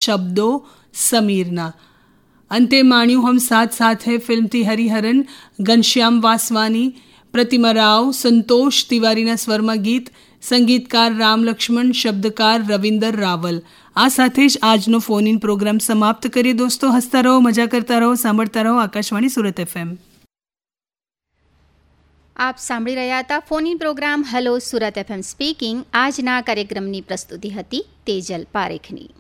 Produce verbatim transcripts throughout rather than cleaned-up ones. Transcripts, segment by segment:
શબ્દો સમીરના. અંતે માણ્યું હમ સાથ સાથ હૈ ફિલ્મથી હરિહરન, ઘનશ્યામ વાસવાની, પ્રતિમા રાવ, સંતોષ તિવારીના સ્વરમાં ગીત, સંગીતકાર રામ લક્ષ્મણ, શબ્દકાર રવિન્દર રાવલ. આ સાથે જ આજનો ફોન ઇન પ્રોગ્રામ સમાપ્ત કરીએ. દોસ્તો, હસતા રહો, મજા કરતા રહો, સાંભળતા રહો આકાશવાણી સુરત એફએમ. આપ સાંભળી રહ્યા હતા phone in programme hello Surat FM speaking. આજના કાર્યક્રમની પ્રસ્તુતિ હતી Tejal પારેખની.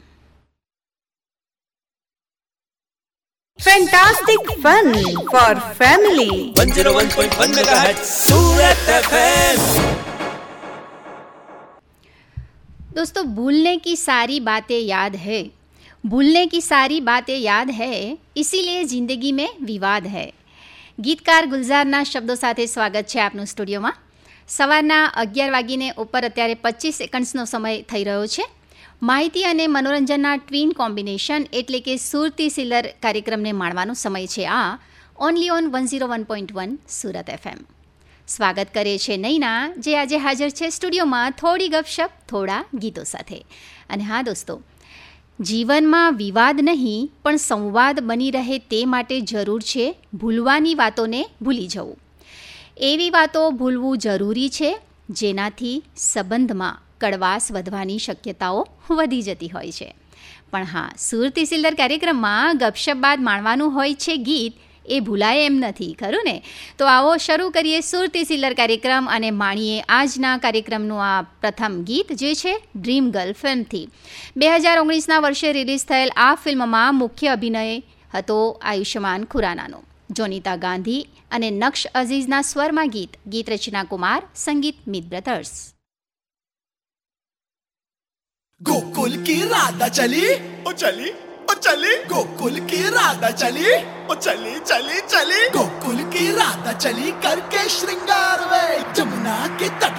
Fantastic fun for family. one oh one point one megahertz Surat F M. दोस्तों, भूलने की सारी बातें याद है, भूलने की सारी बातें याद है, इसीलिए जिंदगी में विवाद है. ગીતકાર ગુલઝારના શબ્દો સાથે સ્વાગત છે આપનું સ્ટુડિયોમાં. સવારના અગિયાર વાગીને ઉપર અત્યારે પચીસ સેકન્ડ્સનો સમય થઈ રહ્યો છે. માહિતી અને મનોરંજનના ટ્વીન કોમ્બિનેશન એટલે કે સુરતી સિલર કાર્યક્રમને માણવાનો સમય છે આ only on one zero one point one Surat FM. સ્વાગત કરે છે નૈના, જે આજે હાજર છે સ્ટુડિયોમાં થોડી ગપશપ થોડા ગીતો સાથે. અને હા દોસ્તો, જીવનમાં વિવાદ નહીં પણ સંવાદ બની રહે તે માટે જરૂર છે ભૂલવાની વાતોને ભૂલી જવું. એવી વાતો ભૂલવું જરૂરી છે જેનાથી સંબંધમાં કડવાશ વધવાની શક્યતાઓ વધી જતી હોય છે. પણ હા, સુરતી સિલ્લર કાર્યક્રમમાં ગપશપ બાદ માણવાનું હોય છે ગીત, એ ભૂલાય એમ નથી, ખરું ને? તો આવો શરૂ કરીએ સુરતી સિલ્લર કાર્યક્રમ અને માણીએ આજના કાર્યક્રમનું આ પ્રથમ ગીત, જે છે ડ્રીમ ગર્લ ફિલ્મથી. બે હજાર ઓગણીસના વર્ષે રિલીઝ થયેલ આ ફિલ્મમાં મુખ્ય અભિનય હતો આયુષ્માન ખુરાનાનો. જોનિતા ગાંધી અને નક્શ અઝીઝના સ્વરમાં ગીત, ગીત રચના કુમાર, સંગીત મિત બ્રધર્સ. गोकुल की राधा चली ओ चली ओ चली, गोकुल की राधा चली ओ चली चली चली, गोकुल की राधा चली करके श्रृंगार वे जमुना के तट